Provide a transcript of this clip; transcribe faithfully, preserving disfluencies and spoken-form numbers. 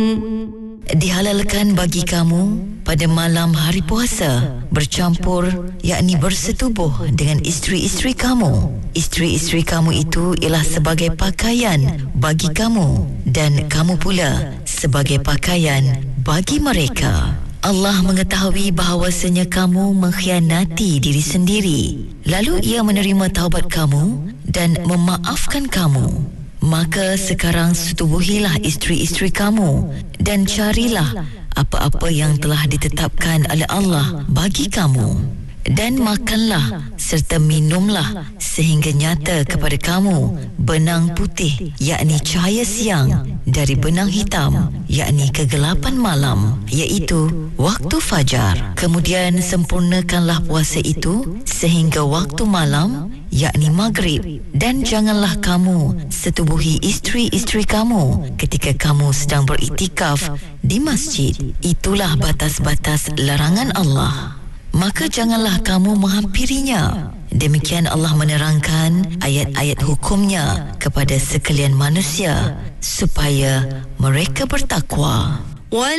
Dihalalkan bagi kamu pada malam hari puasa bercampur, yakni bersetubuh dengan isteri-isteri kamu. Isteri-isteri kamu itu ialah sebagai pakaian bagi kamu dan kamu pula sebagai pakaian bagi mereka. Allah mengetahui bahawasanya kamu mengkhianati diri sendiri. Lalu ia menerima taubat kamu dan memaafkan kamu. Maka sekarang setubuhilah isteri-isteri kamu dan carilah apa-apa yang telah ditetapkan oleh Allah bagi kamu. Dan makanlah serta minumlah sehingga nyata kepada kamu benang putih, yakni cahaya siang, dari benang hitam, yakni kegelapan malam, iaitu waktu fajar. Kemudian sempurnakanlah puasa itu sehingga waktu malam, yakni maghrib. Dan janganlah kamu setubuhi isteri-isteri kamu ketika kamu sedang beriktikaf di masjid. Itulah batas-batas larangan Allah. Maka janganlah kamu menghampirinya. Demikian Allah menerangkan ayat-ayat hukumnya kepada sekalian manusia supaya mereka bertakwa.